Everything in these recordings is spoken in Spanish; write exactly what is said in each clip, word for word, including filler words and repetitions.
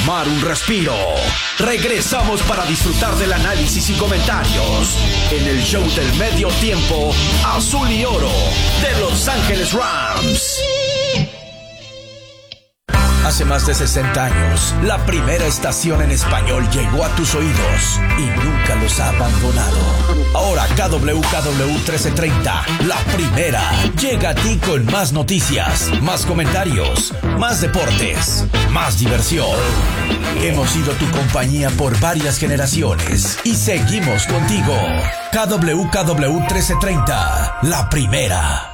tomar un respiro. Regresamos para disfrutar del análisis y comentarios en el show del medio tiempo azul y oro de Los Ángeles Rams. Hace más de sesenta años, la primera estación en español llegó a tus oídos y nunca los ha abandonado. Ahora K W K W trece treinta, la primera, llega a ti con más noticias, más comentarios, más deportes, más diversión. Hemos sido tu compañía por varias generaciones y seguimos contigo. K W K W trece treinta, la primera.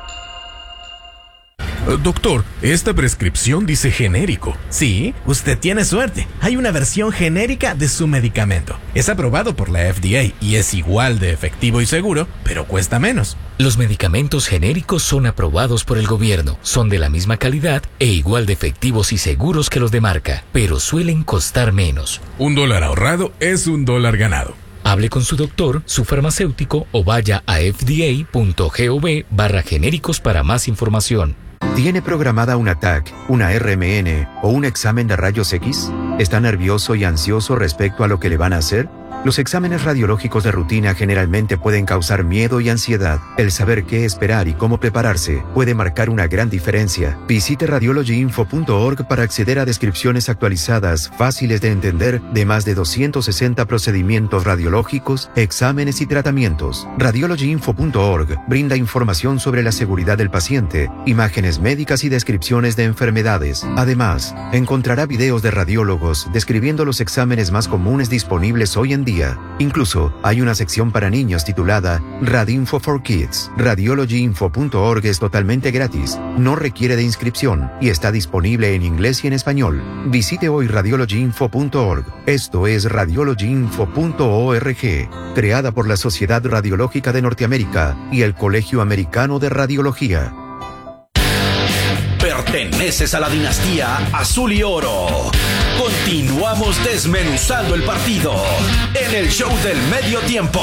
Doctor, esta prescripción dice genérico. Sí, usted tiene suerte. Hay una versión genérica de su medicamento. Es aprobado por la F D A y es igual de efectivo y seguro, pero cuesta menos. Los medicamentos genéricos son aprobados por el gobierno, son de la misma calidad e igual de efectivos y seguros que los de marca, pero suelen costar menos. Un dólar ahorrado es un dólar ganado. Hable con su doctor, su farmacéutico o vaya a f d a punto gov barra genéricos para más información. ¿Tiene programada una T A C, una R M N o un examen de rayos X? ¿Está nervioso y ansioso respecto a lo que le van a hacer? Los exámenes radiológicos de rutina generalmente pueden causar miedo y ansiedad. El saber qué esperar y cómo prepararse puede marcar una gran diferencia. Visite radiology info punto org para acceder a descripciones actualizadas, fáciles de entender, de más de doscientos sesenta procedimientos radiológicos, exámenes y tratamientos. radiology info punto org brinda información sobre la seguridad del paciente, imágenes médicas y descripciones de enfermedades. Además, encontrará videos de radiólogos describiendo los exámenes más comunes disponibles hoy en día. Incluso hay una sección para niños titulada Radinfo for Kids. radiology info punto org es totalmente gratis, no requiere de inscripción y está disponible en inglés y en español. Visite hoy radiology info punto org. Esto es radiology info punto org, creada por la Sociedad Radiológica de Norteamérica y el Colegio Americano de Radiología. Perteneces a la dinastía azul y oro. Continuamos desmenuzando el partido en el show del medio tiempo.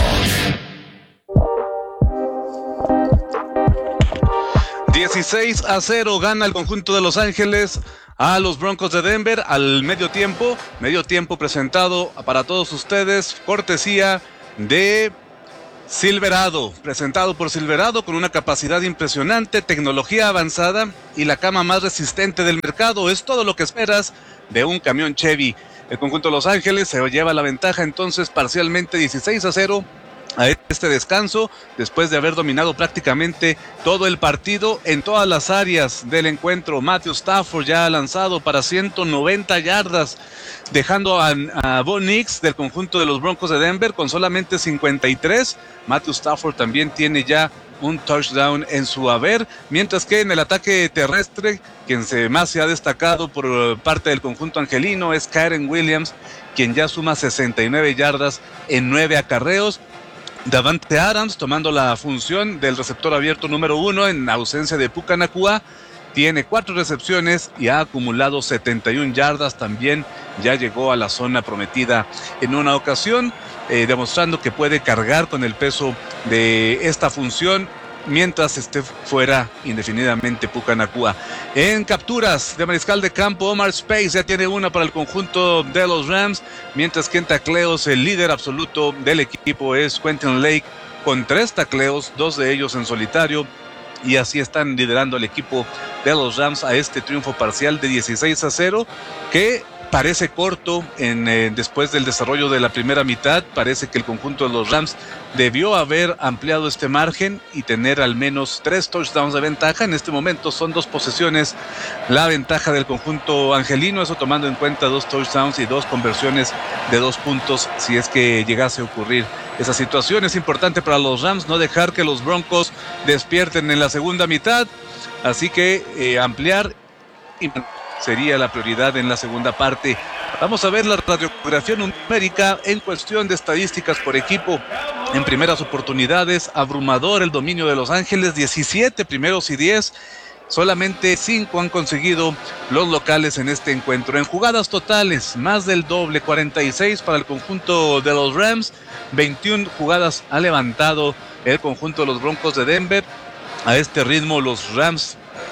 dieciséis a cero gana el conjunto de Los Ángeles a los Broncos de Denver al medio tiempo. Medio tiempo presentado para todos ustedes, cortesía de Silverado, presentado por Silverado con una capacidad impresionante, tecnología avanzada y la cama más resistente del mercado. Es todo lo que esperas de un camión Chevy. El conjunto de Los Ángeles se lleva la ventaja entonces parcialmente dieciséis a cero a este descanso, después de haber dominado prácticamente todo el partido en todas las áreas del encuentro. Matthew Stafford ya ha lanzado para ciento noventa yardas, dejando a, a Bo Nix del conjunto de los Broncos de Denver con solamente cincuenta y tres. Matthew Stafford también tiene ya un touchdown en su haber, mientras que en el ataque terrestre, quien se más se ha destacado por parte del conjunto angelino es Kyren Williams, quien ya suma sesenta y nueve yardas en nueve acarreos. Davante Adams, tomando la función del receptor abierto número uno en ausencia de Puka Nacua, tiene cuatro recepciones y ha acumulado setenta y una yardas. También ya llegó a la zona prometida en una ocasión, eh, demostrando que puede cargar con el peso de esta función mientras esté fuera indefinidamente Puka Nacua. En capturas de mariscal de campo, Omar Speights ya tiene una para el conjunto de los Rams, mientras que en tacleos el líder absoluto del equipo es Quentin Lake con tres tacleos, dos de ellos en solitario, y así están liderando el equipo de los Rams a este triunfo parcial de dieciséis a cero, que parece corto en, eh, después del desarrollo de la primera mitad. Parece que el conjunto de los Rams debió haber ampliado este margen y tener al menos tres touchdowns de ventaja. En este momento son dos posesiones la ventaja del conjunto angelino, eso tomando en cuenta dos touchdowns y dos conversiones de dos puntos si es que llegase a ocurrir esa situación. Es importante para los Rams no dejar que los Broncos despierten en la segunda mitad, así que eh, ampliar y sería la prioridad en la segunda parte. Vamos a ver la radiografía numérica en cuestión de estadísticas por equipo. En primeras oportunidades, abrumador el dominio de Los Ángeles, diecisiete primeros y diez. Solamente cinco han conseguido los locales en este encuentro. En jugadas totales, más del doble, cuarenta y seis para el conjunto de los Rams. veintiuna jugadas ha levantado el conjunto de los Broncos de Denver. A este ritmo los Rams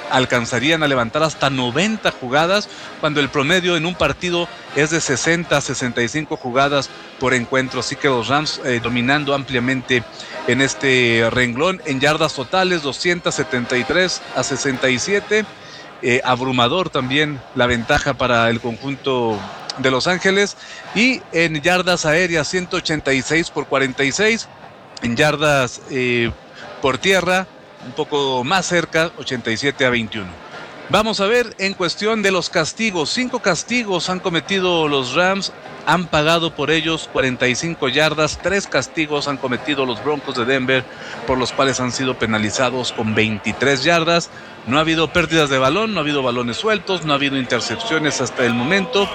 alcanzarían a levantar hasta noventa jugadas, cuando el promedio en un partido es de sesenta a sesenta y cinco jugadas por encuentro. Así que los Rams eh, dominando ampliamente en este renglón. En yardas totales, doscientos setenta y tres a sesenta y siete. Eh, abrumador también la ventaja para el conjunto de Los Ángeles. Y en yardas aéreas, ciento ochenta y seis por cuarenta y seis. En yardas eh, por tierra, un poco más cerca, ochenta y siete a veintiuno. Vamos a ver en cuestión de los castigos. Cinco castigos han cometido los Rams, han pagado por ellos cuarenta y cinco yardas. Tres castigos han cometido los Broncos de Denver, por los cuales han sido penalizados con veintitrés yardas. No ha habido pérdidas de balón, no ha habido balones sueltos, no ha habido intercepciones hasta el momento.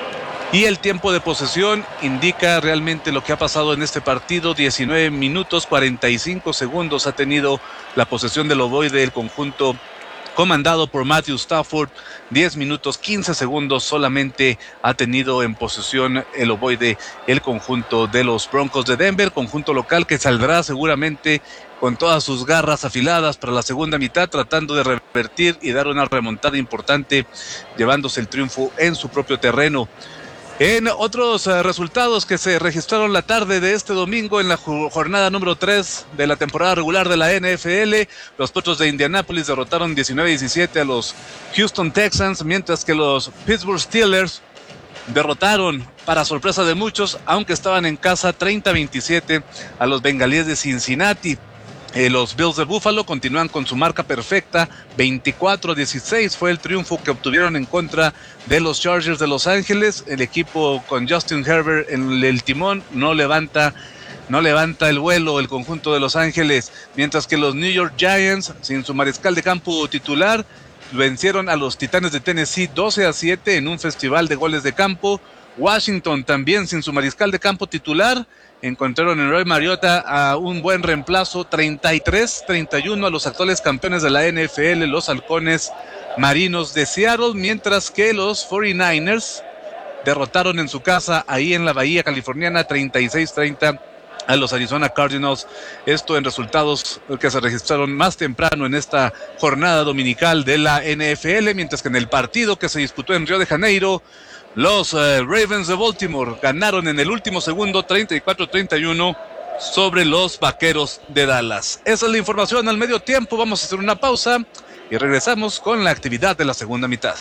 Y el tiempo de posesión indica realmente lo que ha pasado en este partido. diecinueve minutos, cuarenta y cinco segundos ha tenido la posesión del ovoide del conjunto comandado por Matthew Stafford. diez minutos, quince segundos solamente ha tenido en posesión el ovoide el conjunto de los Broncos de Denver, conjunto local que saldrá seguramente con todas sus garras afiladas para la segunda mitad, tratando de revertir y dar una remontada importante, llevándose el triunfo en su propio terreno. En otros uh, resultados que se registraron la tarde de este domingo en la jornada número tres de la temporada regular de la N F L, los Potros de Indianápolis derrotaron diecinueve a diecisiete a los Houston Texans, mientras que los Pittsburgh Steelers derrotaron, para sorpresa de muchos, aunque estaban en casa, treinta a veintisiete a los Bengalíes de Cincinnati. Eh, los Bills de Buffalo continúan con su marca perfecta, veinticuatro a dieciséis fue el triunfo que obtuvieron en contra de los Chargers de Los Ángeles. El equipo con Justin Herbert en el timón no levanta, no levanta el vuelo el conjunto de Los Ángeles, mientras que los New York Giants, sin su mariscal de campo titular, vencieron a los Titanes de Tennessee doce a siete en un festival de goles de campo. Washington también sin su mariscal de campo titular, encontraron en Roy Mariota a un buen reemplazo, treinta y tres a treinta y uno a los actuales campeones de la N F L, los Halcones Marinos de Seattle, mientras que los cuarenta y nueve ers derrotaron en su casa, ahí en la Bahía Californiana, treinta y seis a treinta a los Arizona Cardinals. Esto en resultados que se registraron más temprano en esta jornada dominical de la N F L, mientras que en el partido que se disputó en Río de Janeiro, los uh, Ravens de Baltimore ganaron en el último segundo treinta y cuatro a treinta y uno sobre los Vaqueros de Dallas. Esa es la información al medio tiempo. Vamos a hacer una pausa y regresamos con la actividad de la segunda mitad.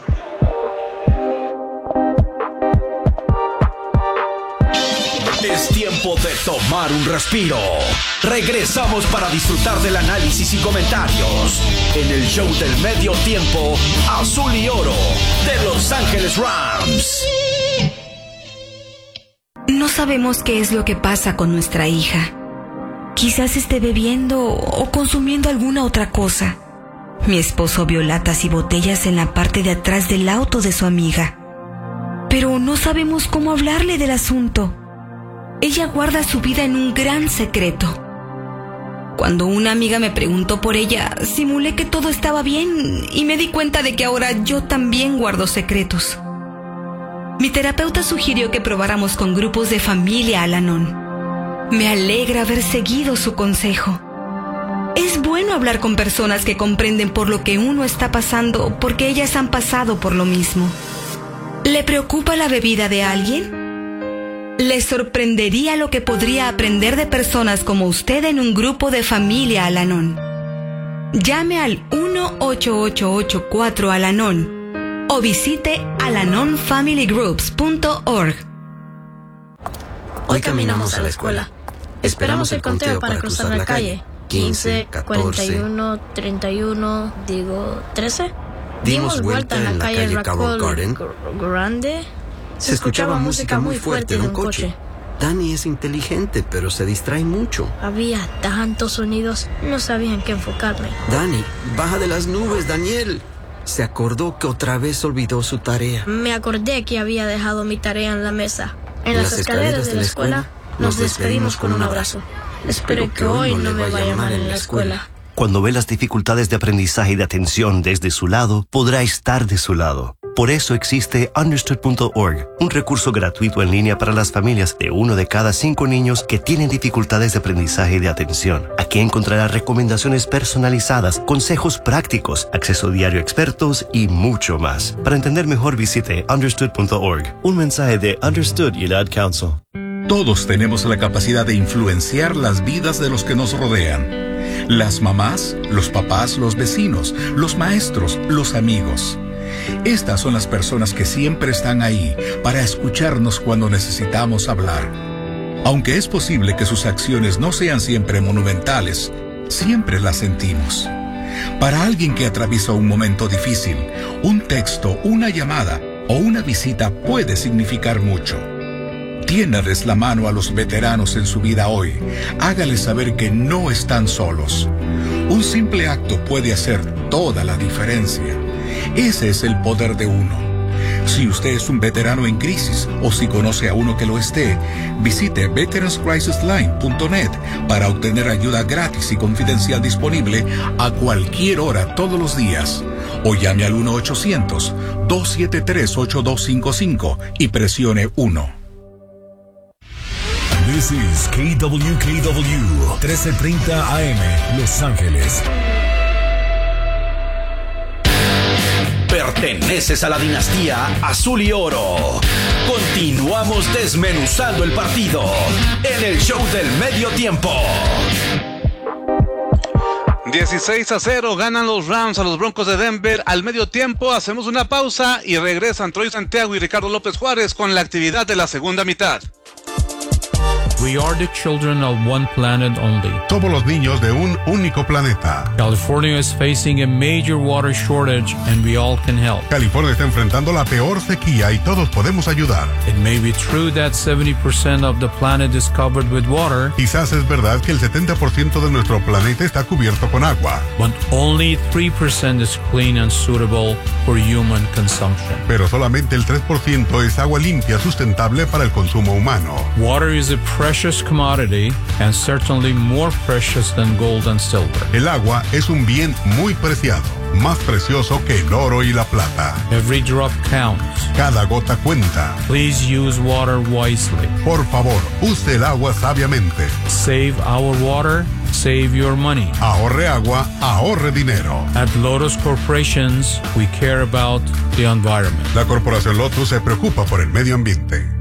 Es tiempo de tomar un respiro. Regresamos para disfrutar del análisis y comentarios en el show del medio tiempo azul y oro de Los Ángeles Rams. No sabemos qué es lo que pasa con nuestra hija. Quizás esté bebiendo o consumiendo alguna otra cosa. Mi esposo vio latas y botellas en la parte de atrás del auto de su amiga. Pero no sabemos cómo hablarle del asunto. Ella guarda su vida en un gran secreto. Cuando una amiga me preguntó por ella, simulé que todo estaba bien y me di cuenta de que ahora yo también guardo secretos. Mi terapeuta sugirió que probáramos con grupos de familia Al-Anon. Me alegra haber seguido su consejo. Es bueno hablar con personas que comprenden por lo que uno está pasando, porque ellas han pasado por lo mismo. ¿Le preocupa la bebida de alguien? Le sorprendería lo que podría aprender de personas como usted en un grupo de familia Al-Anon. Llame al uno ocho ocho ocho cuatro Al-Anon o visite alanon family groups punto org. Hoy caminamos a la escuela. Esperamos el conteo para cruzar la calle. quince, cuarenta y uno, treinta y uno, digo, trece. Dimos vuelta en la calle Raccoon Garden. Grande. Se escuchaba música muy fuerte de un coche. Danny es inteligente, pero se distrae mucho. Había tantos sonidos, no sabía en qué enfocarme. Danny, baja de las nubes, Daniel. Se acordó que otra vez olvidó su tarea. Me acordé que había dejado mi tarea en la mesa. En las, las escaleras de la escuela, nos despedimos con un abrazo. Espero que hoy no me vaya mal en la escuela. Cuando ve las dificultades de aprendizaje y de atención desde su lado, podrá estar de su lado. Por eso existe understood punto org, un recurso gratuito en línea para las familias de uno de cada cinco niños que tienen dificultades de aprendizaje y de atención. Aquí encontrará recomendaciones personalizadas, consejos prácticos, acceso diario a expertos y mucho más. Para entender mejor, visite understood punto org. Un mensaje de Understood y el Ad Council. Todos tenemos la capacidad de influenciar las vidas de los que nos rodean. Las mamás, los papás, los vecinos, los maestros, los amigos. Estas son las personas que siempre están ahí para escucharnos cuando necesitamos hablar. Aunque es posible que sus acciones no sean siempre monumentales, siempre las sentimos. Para alguien que atraviesa un momento difícil, un texto, una llamada o una visita puede significar mucho. Tiéndales la mano a los veteranos en su vida hoy. Hágales saber que no están solos. Un simple acto puede hacer toda la diferencia. Ese es el poder de uno. Si usted es un veterano en crisis o si conoce a uno que lo esté, visite veterans crisis line punto net para obtener ayuda gratis y confidencial disponible a cualquier hora todos los días. O llame al uno ochocientos, dos siete tres, ocho dos cinco cinco y presione uno. This is K W K W, trece treinta A M, Los Ángeles. Perteneces a la dinastía Azul y Oro. Continuamos desmenuzando el partido en el show del medio tiempo. dieciséis a cero ganan los Rams a los Broncos de Denver. Al medio tiempo hacemos una pausa y regresan Troy Santiago y Ricardo López Juárez con la actividad de la segunda mitad. We are the children of one planet only. Somos los niños de un único planeta. California is facing a major water shortage and we all can help. California está enfrentando la peor sequía y todos podemos ayudar. It may be true that seventy percent of the planet is covered with water. Quizás es verdad que el setenta por ciento de nuestro planeta está cubierto con agua. But only three percent is clean and suitable for human consumption. Pero solamente el tres por ciento es agua limpia sustentable para el consumo humano. Water is a precious commodity and certainly more precious than gold and silver. El agua es un bien muy preciado, más precioso que el oro y la plata. Every drop counts. Cada gota cuenta. Please use water wisely. Por favor, use el agua sabiamente. Save our water, save your money. Ahorre agua, ahorre dinero. At Lotus Corporations, we care about the environment. La corporación Lotus se preocupa por el medio ambiente.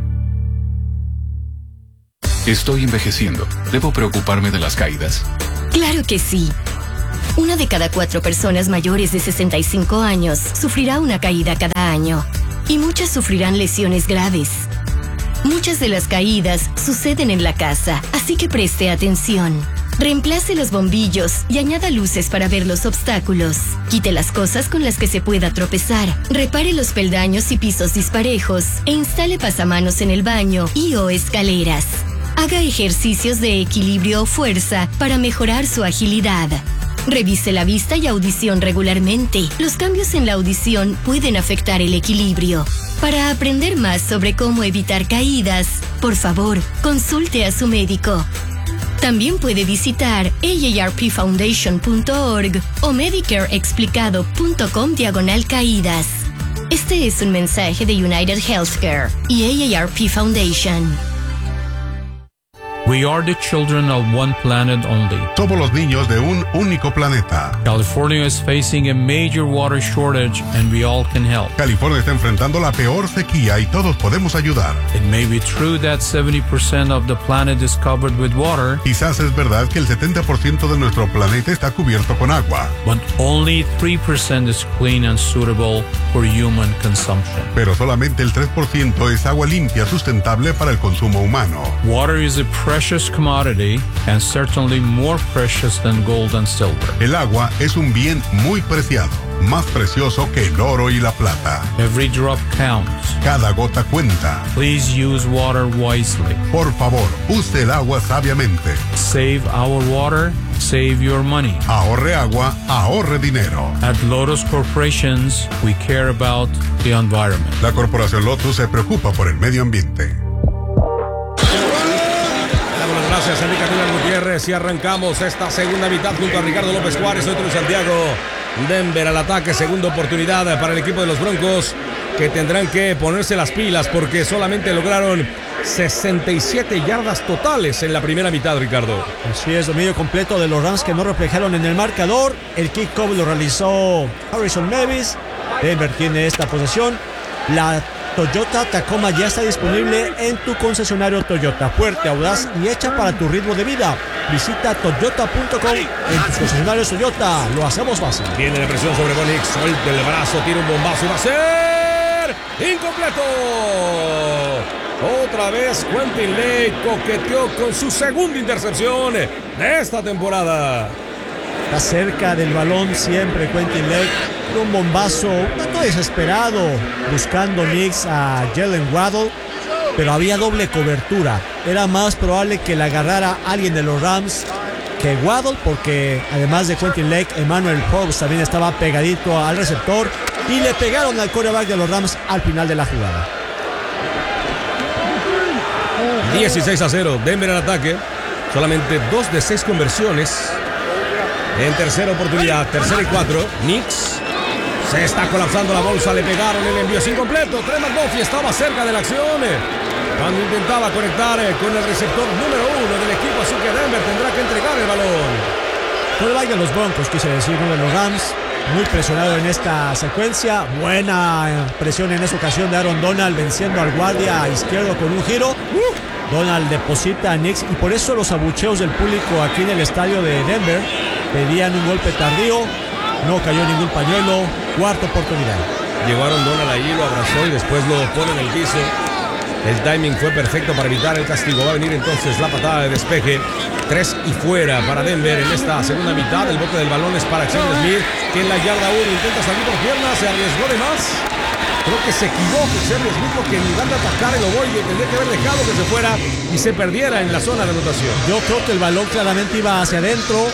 Estoy envejeciendo. ¿Debo preocuparme de las caídas? Claro que sí. Una de cada cuatro personas mayores de sesenta y cinco años sufrirá una caída cada año. Y muchas sufrirán lesiones graves. Muchas de las caídas suceden en la casa, así que preste atención. Reemplace los bombillos y añada luces para ver los obstáculos. Quite las cosas con las que se pueda tropezar. Repare los peldaños y pisos disparejos e instale pasamanos en el baño y o escaleras. Haga ejercicios de equilibrio o fuerza para mejorar su agilidad. Revise la vista y audición regularmente. Los cambios en la audición pueden afectar el equilibrio. Para aprender más sobre cómo evitar caídas, por favor, consulte a su médico. También puede visitar A A R P foundation punto org o medicareexplicado punto com diagonal caídas. Este es un mensaje de United Healthcare y A A R P Foundation. We are the children of one planet only. Somos los niños de un único planeta. California is facing a major water shortage and we all can help. California está enfrentando la peor sequía y todos podemos ayudar. It may be true that seventy percent of the planet is covered with water. Quizás es verdad que el setenta por ciento de nuestro planeta está cubierto con agua. But only three percent is clean and suitable for human consumption. Pero solamente el tres por ciento es agua limpia sustentable para el consumo humano. Water is a precious commodity and certainly more precious than gold and silver. El agua es un bien muy preciado, más precioso que el oro y la plata. Every drop counts. Cada gota cuenta. Please use water wisely. Por favor, use el agua sabiamente. Save our water, save your money. Ahorre agua, ahorre dinero. At Lotus Corporations, we care about the environment. La corporación Lotus se preocupa por el medio ambiente. Gracias, Enrique Aguilar Gutiérrez, y arrancamos esta segunda mitad junto a Ricardo López Juárez. Soy Troy Santiago. Denver al ataque, segunda oportunidad para el equipo de los Broncos. que tendrán que ponerse las pilas porque solamente lograron sesenta y siete yardas totales en la primera mitad, Ricardo. Así es, dominio completo de los Rams que no reflejaron en el marcador. El kickoff lo realizó Harrison Mavis. Denver tiene esta posesión. La Toyota Tacoma ya está disponible en tu concesionario Toyota. Fuerte, audaz y hecha para tu ritmo de vida. Visita toyota punto com en tus concesionarios Toyota. Lo hacemos fácil. Viene la presión sobre Bo Nix. Suelta el brazo, tira un bombazo y va a ser incompleto. Otra vez Quentin Lake coqueteó con su segunda intercepción de esta temporada. Está cerca del balón siempre Quentin Lake. Un bombazo un tanto desesperado buscando Nix a Jalen Waddle, pero había doble cobertura. Era más probable que la agarrara alguien de los Rams que Waddle, porque además de Quentin Lake, Emmanuel Forbes también estaba pegadito al receptor y le pegaron al quarterback de los Rams al final de la jugada. dieciséis a cero, Denver al ataque. Solamente dos de seis conversiones. En tercera oportunidad, tercera y cuatro. Nix se está colapsando la bolsa, le pegaron, el envío es incompleto. Trey McDuffie estaba cerca de la acción cuando intentaba conectar con el receptor número uno del equipo, así que Denver tendrá que entregar el balón. Quarterback de los Broncos, quise decir, uno de los Rams, muy presionado en esta secuencia. Buena presión en esa ocasión de Aaron Donald, venciendo al guardia izquierdo con un giro. Donald deposita a Nix y por eso los abucheos del público aquí en el estadio de Denver pedían un golpe tardío. No cayó ningún pañuelo. Cuarta oportunidad. Llegó Aaron Donald ahí, lo abrazó y después lo pone en el piso. El timing fue perfecto para evitar el castigo. Va a venir entonces la patada de despeje. Tres y fuera para Denver en esta segunda mitad. El bote del balón es para Xavier Smith, que en la yarda uno intenta salir por pierna. Se arriesgó de más. Creo que se equivocó Xavier Smith porque en lugar de atacar el ovoide tendría que haber dejado que se fuera y se perdiera en la zona de anotación. Yo creo que el balón claramente iba hacia adentro.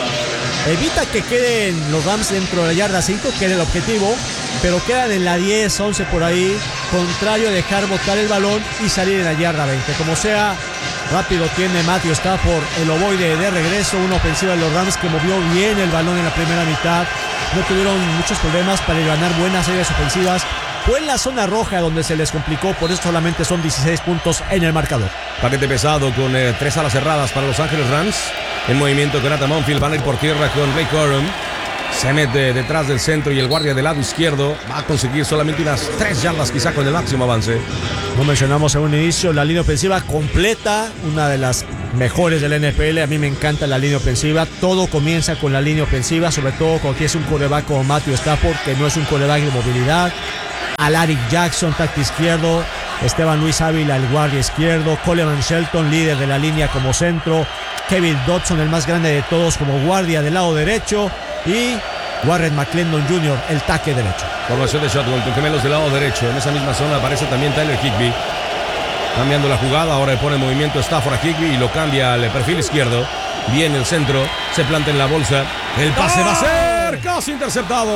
Evita que queden los Rams dentro de la yarda cinco, que era el objetivo, pero quedan en la diez, once por ahí, contrario a dejar botar el balón y salir en la yarda veinte. Como sea, rápido tiene Matthew Stafford el ovoide de regreso, una ofensiva de los Rams que movió bien el balón en la primera mitad. No tuvieron muchos problemas para ganar buenas series ofensivas. Fue en la zona roja donde se les complicó, por eso solamente son dieciséis puntos en el marcador. Paquete pesado con eh, tres alas cerradas para Los Ángeles Rams. En movimiento con Nathan Monfield, van a ir por tierra con Blake Corum. Se mete detrás del centro y el guardia del lado izquierdo va a conseguir solamente unas tres yardas quizá con el máximo avance. No mencionamos en un inicio la línea ofensiva completa, una de las mejores del N F L. A mí me encanta la línea ofensiva. Todo comienza con la línea ofensiva, sobre todo cuando tienes un quarterback como Matthew Stafford, que no es un quarterback de movilidad. Alaric Jackson, tackle izquierdo. Esteban Luis Ávila, el guardia izquierdo. Coleman Shelton, líder de la línea como centro. Kevin Dodson, el más grande de todos, como guardia del lado derecho. Y Warren McClendon junior, el tackle derecho. Formación de shotgun con gemelos del lado derecho. En esa misma zona aparece también Tyler Higbee. Cambiando la jugada, ahora le pone en movimiento Stafford a Higbee y lo cambia al perfil izquierdo. Viene el centro, se planta en la bolsa. El pase va a ser casi interceptado.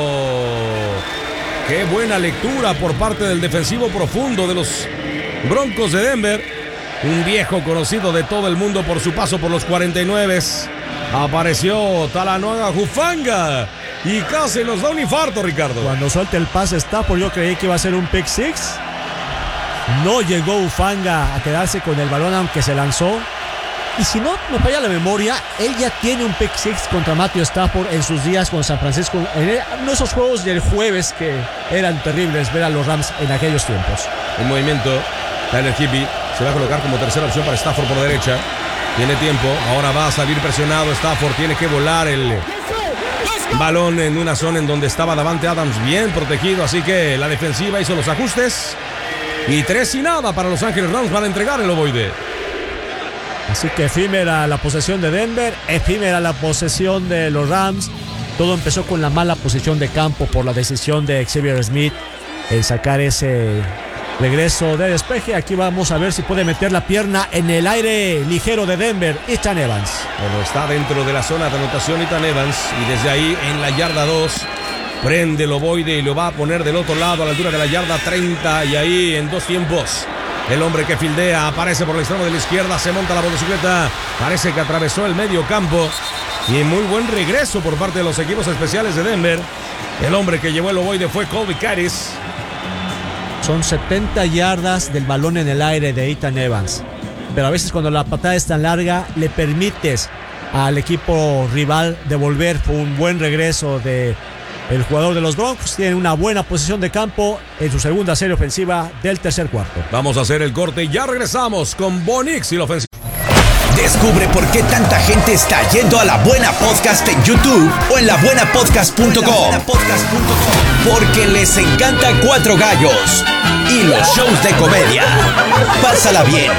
Qué buena lectura por parte del defensivo profundo de los Broncos de Denver. Un viejo conocido de todo el mundo por su paso por los cuarenta y nueve. Apareció Talanoa Hufanga y casi nos da un infarto, Ricardo. Cuando suelta el pase Stafford, yo creí que iba a ser un pick six. No llegó Hufanga a quedarse con el balón, aunque se lanzó. Y si no me falla la memoria, él ya tiene un pick six contra Matthew Stafford en sus días con San Francisco. En uno de esos juegos del jueves que eran terribles ver a los Rams en aquellos tiempos. En movimiento, Tyler Higbee se va a colocar como tercera opción para Stafford por derecha. Tiene tiempo, ahora va a salir presionado Stafford, tiene que volar el balón en una zona en donde estaba Davante Adams bien protegido, así que la defensiva hizo los ajustes y tres y nada para Los Ángeles Rams, van a entregar el ovoide. Así que efímera la posesión de Denver, efímera la posesión de los Rams. Todo empezó con la mala posición de campo por la decisión de Xavier Smith en sacar ese regreso de despeje. Aquí vamos a ver si puede meter la pierna en el aire ligero de Denver. Ethan Evans. Bueno, está dentro de la zona de anotación Ethan Evans y desde ahí en la yarda dos prende el ovoide y lo va a poner del otro lado a la altura de la yarda treinta y ahí en dos tiempos. El hombre que fildea aparece por el extremo de la izquierda, se monta la motocicleta, parece que atravesó el medio campo y muy buen regreso por parte de los equipos especiales de Denver. El hombre que llevó el ovoide fue Colby Caris. Son setenta yardas del balón en el aire de Ethan Evans. Pero a veces cuando la patada es tan larga, le permites al equipo rival devolver. Fue un buen regreso de el jugador de los Broncos. Tiene una buena posición de campo en su segunda serie ofensiva del tercer cuarto. Vamos a hacer el corte y ya regresamos con Bo Nix y la ofensiva. Descubre por qué tanta gente está yendo a La Buena Podcast en YouTube o en la buena podcast punto com. Porque les encanta Cuatro Gallos y los shows de comedia. Pásala bien,